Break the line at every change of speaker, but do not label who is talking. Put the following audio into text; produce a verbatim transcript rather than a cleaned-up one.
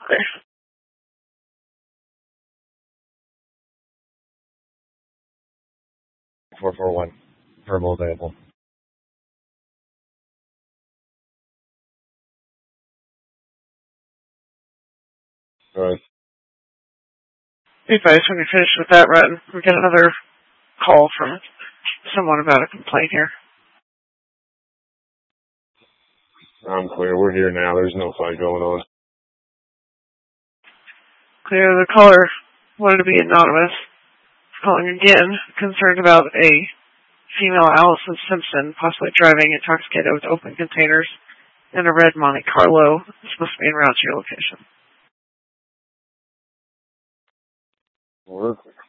Okay.
four four one. Verbal available. Alright.
Hey, guys, when you're finished with that run, we get another call from someone about a complaint here.
I'm clear. We're here now. There's no fight going on.
Clear. The caller wanted to be anonymous. Calling again, concerned about a female Allison Simpson possibly driving intoxicated with open containers in a red Monte Carlo. It's supposed to be around your location.
We're